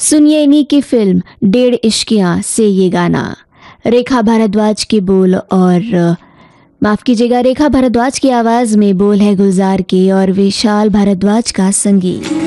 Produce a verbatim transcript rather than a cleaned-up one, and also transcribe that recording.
सुनिए इन्हीं की फिल्म डेढ़ इश्कियाँ से ये गाना। रेखा भारद्वाज के बोल और माफ़ कीजिएगा रेखा भारद्वाज की आवाज़ में बोल है गुलजार के और विशाल भारद्वाज का संगीत।